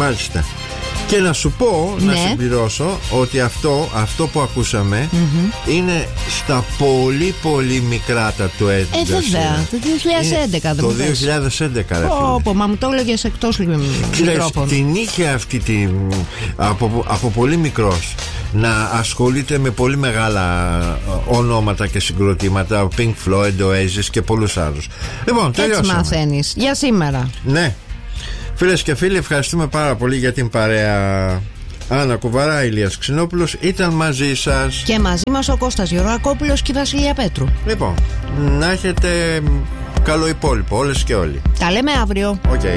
Μάλιστα. Και να σου πω, να συμπληρώσω ότι αυτό που ακούσαμε είναι στα πολύ πολύ μικρά τα του έντυπου. Βέβαια, το 2011. Το 2011. Μα μου το έλεγες εκτός μικρόφωνο. Την είχε αυτή από πολύ μικρός να ασχολείται με πολύ μεγάλα ονόματα και συγκροτήματα, Pink Floyd, Oasis και πολλούς άλλους. Λοιπόν, τελειώσαμε. Έτσι μαθαίνεις για σήμερα. Ναι. Φίλες και φίλοι, ευχαριστούμε πάρα πολύ για την παρέα. Άννα Κουβαρά, Ηλίας Ξινόπουλος ήταν μαζί σας. Και μαζί μας ο Κώστας Γεωργακόπουλος και η Βασιλεία Πέτρου. Λοιπόν, να έχετε καλό υπόλοιπο όλες και όλοι. Τα λέμε αύριο. Okay.